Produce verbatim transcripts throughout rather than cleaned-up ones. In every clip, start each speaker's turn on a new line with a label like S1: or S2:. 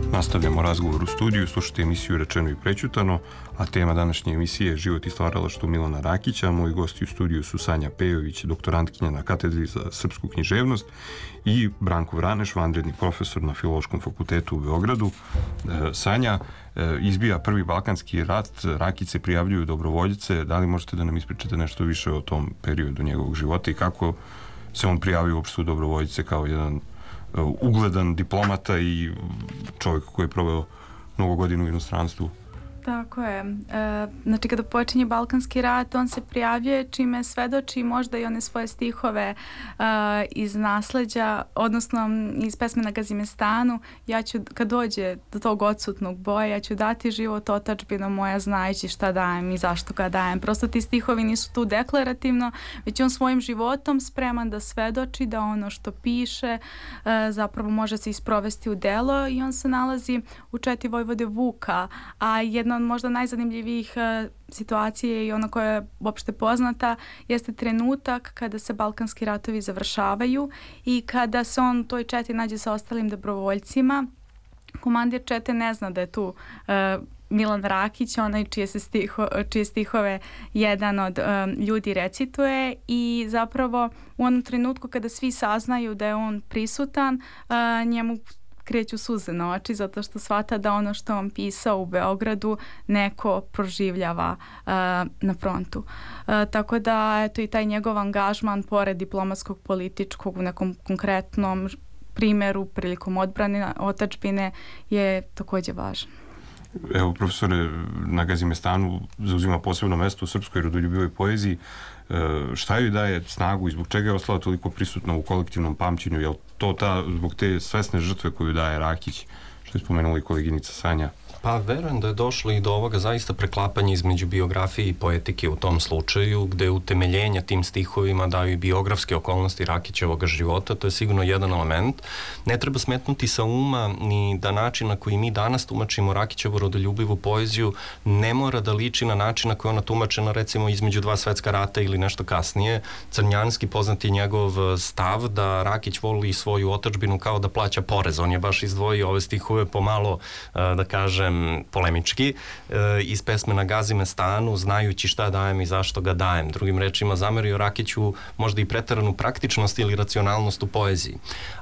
S1: Nastavljamo razgovor u studiju, slušajte emisiju Rečeno i prećutano, a tema današnje emisije je život i stvaralaštvo Milana Rakića. Moji gosti u studiju su Sanja Pejović, doktorantkinja na katedri za srpsku književnost, i Branko Vraneš, vanredni profesor na Filološkom fakultetu u Beogradu. Sanja, izbija prvi Balkanski rat, Rakić se prijavljuju dobrovoljice. Da li možete da nam ispričate nešto više o tom periodu njegovog života i kako se on prijavio uopšte u dobrovoljice kao jedan ugledan diplomata i čovjek koji je proveo mnogo godina u inostranstvu?
S2: Tako je. E, znači kada počinje Balkanski rat, on se prijavljuje čime svedoči možda i one svoje stihove e, iz nasleđa, odnosno iz pesme Na Gazimestanu. Ja ću, kad dođe do tog odsutnog boja, ja ću dati život otadžbino moja, znajući šta dajem i zašto ga dajem. Prosto ti stihovi nisu tu deklarativno, već on svojim životom spreman da svedoči da ono što piše e, zapravo može se isprovesti u delo, i on se nalazi u Četi vojvode Vuka, a jedna od možda najzanimljivijih uh, situacije i ona koja je uopšte poznata jeste trenutak kada se Balkanski ratovi završavaju i kada se on u toj četi nađe sa ostalim dobrovoljcima. Komandir čete ne zna da je tu uh, Milan Rakić, onaj čije, se stiho, čije stihove jedan od um, ljudi recituje, i zapravo u onom trenutku kada svi saznaju da je on prisutan, uh, njemu kreću suze na oči, zato što shvata da ono što on pisao u Beogradu neko proživljava uh, na frontu. Uh, tako da, eto, i taj njegov angažman, pored diplomatskog, političkog, u nekom konkretnom primjeru prilikom odbrane otadžbine, je također važan.
S1: Evo, profesore, Na Gazimestanu zauzima posebno mesto u srpskoj rodoljubivoj poeziji. E, šta joj daje snagu i zbog čega je ostala toliko prisutna u kolektivnom pamćenju? Je li to ta, zbog te svesne žrtve koju daje Rakić, što je spomenula i koleginica Sanja?
S3: Pa verujem da je došlo i do ovoga zaista preklapanja između biografije i poetike u tom slučaju, gde utemeljenja tim stihovima daju i biografske okolnosti Rakićevog života. To je sigurno jedan element. Ne treba smetnuti sa uma ni da način na koji mi danas tumačimo Rakićevu rodoljubivu poeziju ne mora da liči na način na koji ona tumačena recimo između dva svetska rata ili nešto kasnije. Crnjanski poznat je njegov stav da Rakić voli svoju otadžbinu kao da plaća porez. On je baš izdvojio ove stihove pomalo, da kažem, polemički, e, iz pesme Na Gazimestanu, znajući šta dajem i zašto ga dajem. Drugim rečima, zamerio Rakiću možda i preteranu praktičnost ili racionalnost u poeziji.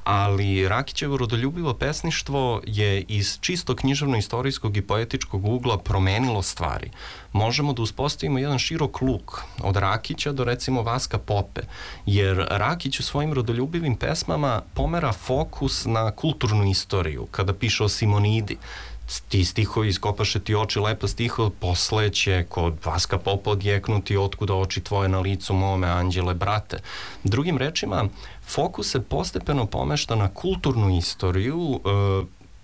S3: Ali Rakićevo rodoljubivo pesništvo je iz čisto književno-istorijskog i poetičkog ugla promenilo stvari. Možemo da uspostavimo jedan širok luk od Rakića do recimo Vaska Pope, jer Rakić u svojim rodoljubivim pesmama pomera fokus na kulturnu istoriju, kada piše o Simonidi. Ti stihovi Iskopaše ti oči, lepa stiho, posle će kod Vaska Popa odjeknuti Otkuda oči tvoje na licu mome, anđele brate. Drugim rečima, fokus se postepeno pomešta na kulturnu istoriju, e,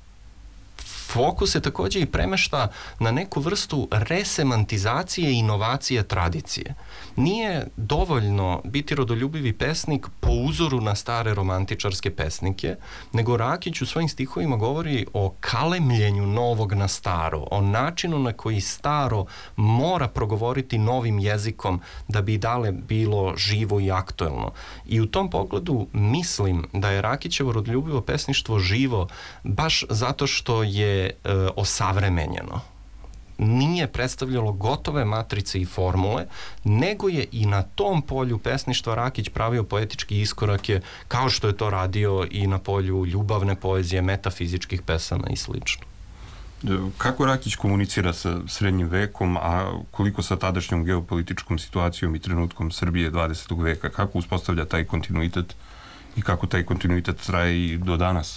S3: fokus se također i premešta na neku vrstu resemantizacije i inovacije tradicije. Nije dovoljno biti rodoljubivi pesnik po uzoru na stare romantičarske pesnike, nego Rakić u svojim stihovima govori o kalemljenju novog na staro, o načinu na koji staro mora progovoriti novim jezikom da bi dale bilo živo i aktuelno. I u tom pogledu mislim da je Rakićevo rodoljubivo pesništvo živo baš zato što je e, osavremenjeno. Nije predstavljalo gotove matrice i formule, nego je i na tom polju pesništva Rakić pravio poetički iskorake, kao što je to radio i na polju ljubavne poezije, metafizičkih pesama i slično.
S1: Kako Rakić komunicira sa srednjim vekom, a koliko sa tadašnjom geopolitičkom situacijom i trenutkom Srbije dvadesetog veka? Kako uspostavlja taj kontinuitet i kako taj kontinuitet traje i do danas?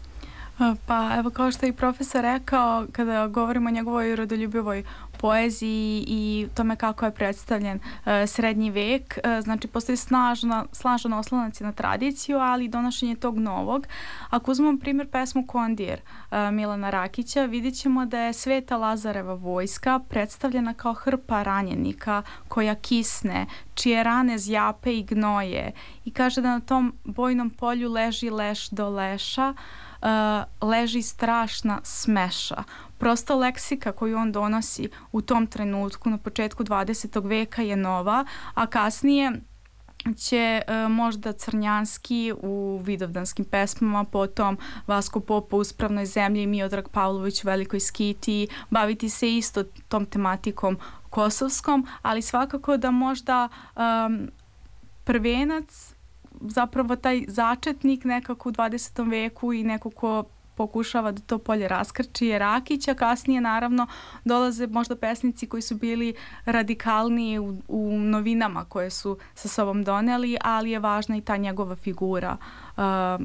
S2: Pa evo, kao što je i profesor rekao, kada govorimo o njegovoj rodoljubivoj poeziji i tome kako je predstavljen uh, srednji vek, uh, znači postoji snažna, snažan oslonac na tradiciju, ali i donošenje tog novog. Ako uzmemo primjer pesmu Kondir uh, Milana Rakića, vidjet ćemo da je Sveta Lazareva vojska predstavljena kao hrpa ranjenika koja kisne, čije rane zjape i gnoje, i kaže da na tom bojnom polju leži leš do leša, Uh, leži strašna smeša. Prosto leksika koju on donosi u tom trenutku na početku dvadesetog veka je nova, a kasnije će e, možda Crnjanski u vidovdanskim pesmama, potom Vasko Popa u Uspravnoj zemlji i Miodrag Pavlović u Velikoj Skitiji baviti se isto tom tematikom kosovskom, ali svakako da možda um, prvenac, zapravo taj začetnik nekako u dvadesetom veku i neko ko pokušava da to polje raskrči je Rakić, a kasnije naravno dolaze možda pesnici koji su bili radikalniji u, u novinama koje su sa sobom doneli, ali je važna i ta njegova figura uh,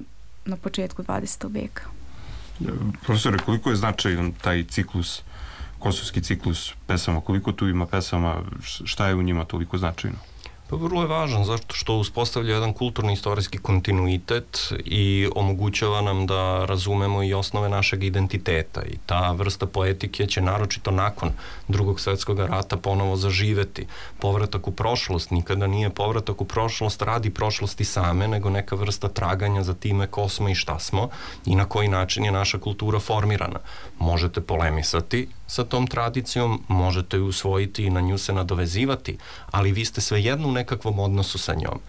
S2: na početku dvadesetog veka.
S1: Profesore, koliko je značajan taj ciklus, kosovski ciklus pesama, koliko tu ima pesama, šta je u njima toliko značajno?
S3: Pa vrlo je važan, zato što uspostavlja jedan kulturno-istorijski kontinuitet i omogućava nam da razumemo i osnove našeg identiteta i ta vrsta poetike će naročito nakon Drugog svjetskog rata ponovo zaživeti. Povratak u prošlost nikada nije povratak u prošlost radi prošlosti same, nego neka vrsta traganja za time ko smo i šta smo i na koji način je naša kultura formirana. Možete polemisati sa tom tradicijom, možete ju usvojiti i na nju se nadovezivati, ali vi ste svejedno u nekakvom odnosu sa njom.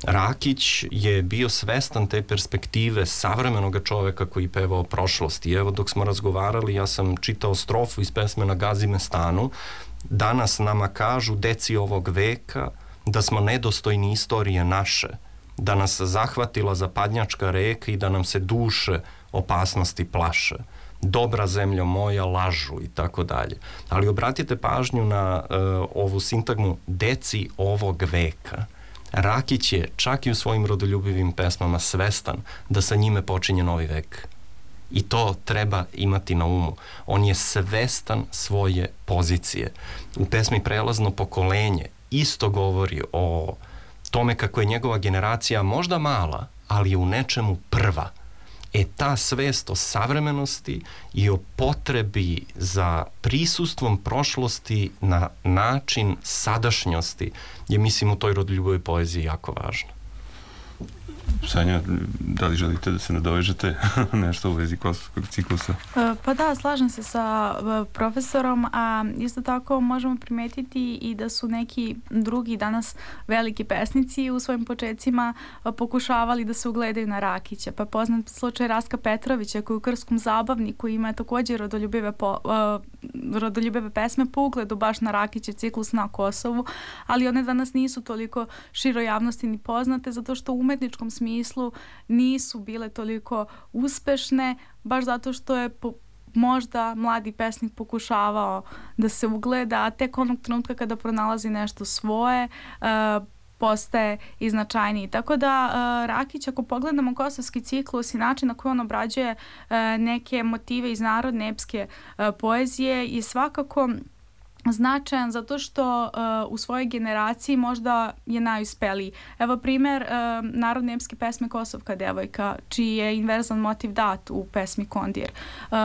S3: Rakić je bio svestan te perspektive savremenog čoveka koji peva o prošlosti. Evo, dok smo razgovarali, ja sam čitao strofu iz pesme Na Gazime stanu. Danas nama kažu deci ovog veka da smo nedostojni istorije naše, da nas zahvatila zapadnjačka reka i da nam se duše opasnosti plaše. Dobra zemljo moja, lažu i tako dalje. Ali obratite pažnju na uh, ovu sintagmu deci ovog veka. Rakić je čak i u svojim rodoljubivim pesmama svestan da sa njime počinje novi vek. I to treba imati na umu. On je svestan svoje pozicije. U pesmi Prelazno pokolenje isto govori o tome kako je njegova generacija možda mala, ali je u nečemu prva. E ta svest o savremenosti i o potrebi za prisustvom prošlosti na način sadašnjosti je, mislim, u toj rodoljubivoj poeziji jako važna.
S1: Sanja, da li želite da se nadovežete nešto u vezi kosovskog ciklusa?
S2: Pa da, slažem se sa profesorom, a isto tako možemo primetiti i da su neki drugi danas veliki pesnici u svojim početcima pokušavali da se ugledaju na Rakića. Pa poznat slučaj Rastka Petrovića koji u Krskom zabavniku ima također rodoljubive, po, rodoljubive pesme po ugledu baš na Rakićev ciklus na Kosovu, ali one danas nisu toliko široj javnosti ni poznate zato što u umetničkom smislu nisu bile toliko uspešne, baš zato što je po, možda mladi pesnik pokušavao da se ugleda, a tek onog trenutka kada pronalazi nešto svoje, uh, postaje i značajniji. Tako da uh, Rakić, ako pogledamo kosovski ciklus i način na koji on obrađuje uh, neke motive iz narodne epske uh, poezije je svakako značajan zato što uh, u svojoj generaciji možda je najuspeliji. Evo primjer uh, narodne epske pesme Kosovka devojka, čiji je inverzan motiv dat u pesmi Kondir. Uh,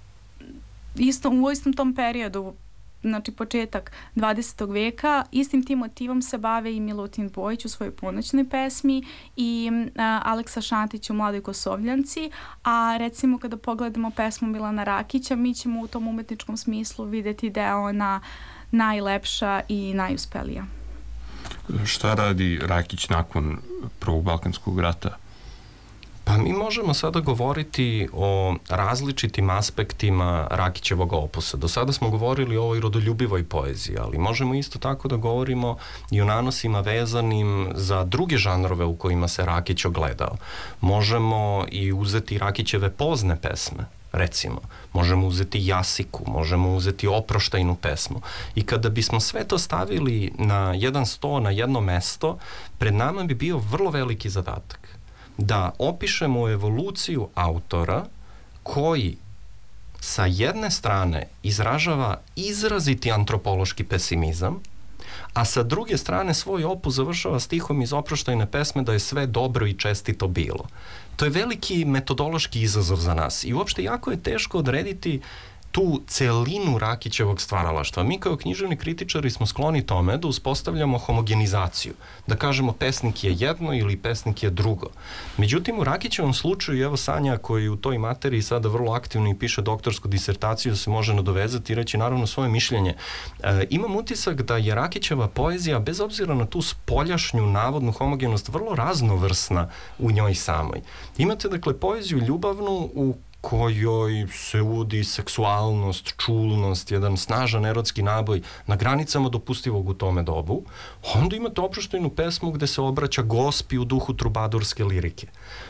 S2: isto, u istom tom periodu, znači početak dvadesetog veka, istim tim motivom se bave i Milutin Bojić u svojoj ponoćnoj pesmi i uh, Aleksa Šantić u Mladoj Kosovljanci, a recimo kada pogledamo pesmu Milana Rakića, mi ćemo u tom umetničkom smislu vidjeti da je ona najlepša i najuspelija.
S1: Šta radi Rakić nakon Prvog Balkanskog rata?
S3: Pa mi možemo sada govoriti o različitim aspektima Rakićevog opusa. Do sada smo govorili o ovoj rodoljubivoj poeziji, ali možemo isto tako da govorimo i o nanosima vezanim za druge žanrove u kojima se Rakić ogledao. Možemo i uzeti Rakićeve pozne pesme, recimo. Možemo uzeti Jasiku, možemo uzeti oproštajnu pesmu. I kada bismo sve to stavili na jedan sto, na jedno mesto, pred nama bi bio vrlo veliki zadatak. Da opišemo evoluciju autora koji sa jedne strane izražava izraziti antropološki pesimizam, a sa druge strane svoj opus završava stihom iz oproštajne pesme da je sve dobro i čestito bilo. To je veliki metodološki izazov za nas i uopšte jako je teško odrediti tu celinu Rakićevog stvaralaštva. Mi kao književni kritičari smo skloni tome da uspostavljamo homogenizaciju, da kažemo pesnik je jedno ili pesnik je drugo. Međutim, u Rakićevom slučaju, evo Sanja koji u toj materiji sada vrlo aktivno i piše doktorsku disertaciju, se može nadovezati i reći naravno svoje mišljenje. E, imam utisak da je Rakićeva poezija, bez obzira na tu spoljašnju navodnu homogenost, vrlo raznovrsna u njoj samoj. Imate, dakle, poeziju ljubavnu u kojoj se uvodi seksualnost, čulnost, jedan snažan erotski naboj na granicama dopustivog u tome dobu. Onda imate oproštajnu pesmu gde se obraća gospi u duhu trubadurske lirike.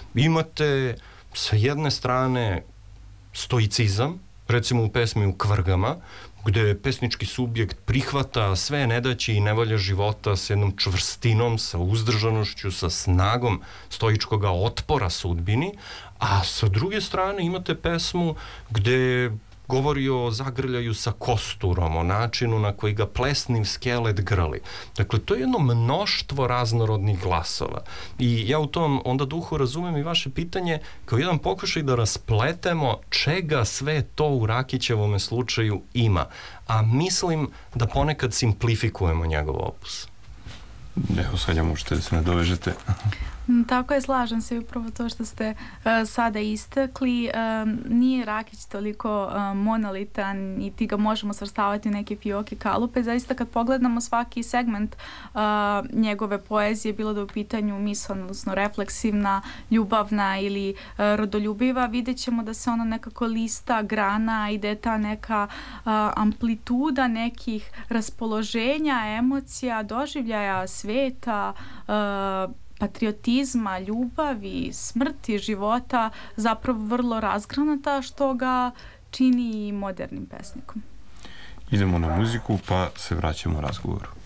S3: Imate sa jedne strane stoicizam, recimo u pesmi U kvrgama, gde pesnički subjekt prihvata sve nedaće i nevolje života s jednom čvrstinom, sa uzdržanošću, sa snagom stoičkoga otpora sudbini, a sa druge strane imate pesmu gde govori o zagrljaju sa kosturom, o načinu na koji ga plesniv skelet grli. Dakle, to je jedno mnoštvo raznorodnih glasova. I ja u tom onda duhu razumem i vaše pitanje kao jedan pokušaj da raspletemo čega sve to u Rakićevome slučaju ima. A mislim da ponekad simplifikujemo njegov opus.
S1: Evo, Sanja, možete da se nadovežete.
S2: Tako je, slažem se, upravo to što ste uh, sada istakli. Um, nije Rakić toliko um, monolitan i ti ga možemo svrstavati u neke fioke kalupe. Zaista kad pogledamo svaki segment uh, njegove poezije, bilo da je u pitanju misao, odnosno refleksivna, ljubavna ili uh, rodoljubiva, vidjet ćemo da se ono nekako lista grana i da je ta neka uh, amplituda nekih raspoloženja, emocija, doživljaja sveta, uh, patriotizma, ljubavi, smrti, života zapravo vrlo razgranata, što ga čini modernim pesnikom.
S1: Idemo na muziku pa se vraćamo razgovoru.